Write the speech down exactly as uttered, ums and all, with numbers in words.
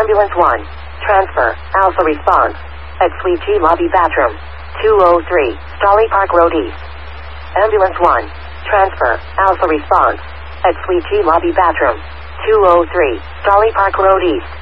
Ambulance one. Transfer. Alpha response. At Suite G Lobby Bathroom. two oh three. Stolly Park Road East. Ambulance one. Transfer. Alpha response. At Suite G Lobby Bathroom. two oh three. Stolly Park Road East.